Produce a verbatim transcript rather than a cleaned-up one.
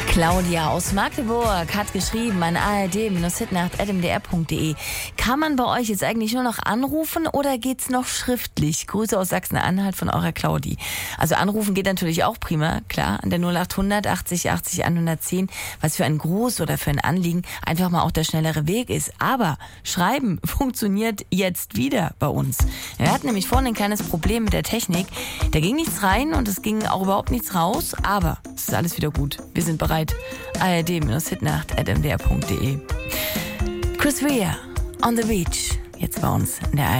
Claudia aus Magdeburg hat geschrieben an a r d hitnacht at m d r punkt d e. Kann man bei euch jetzt eigentlich nur noch anrufen oder geht's noch schriftlich? Grüße aus Sachsen-Anhalt von eurer Claudi. Also anrufen geht natürlich auch prima, klar, an der null acht hundert achtzig achtzig hundertzehn, was für ein Gruß oder für ein Anliegen einfach mal auch der schnellere Weg ist. Aber schreiben funktioniert jetzt wieder bei uns. Wir hatten nämlich vorhin ein kleines Problem mit der Technik. Da ging nichts rein und es ging auch überhaupt nichts raus, aber es ist alles wieder gut. Wir sind bereit. a r d hitnacht at m d r punkt d e. Chris Rea, On the Beach, jetzt bei uns in der A R D.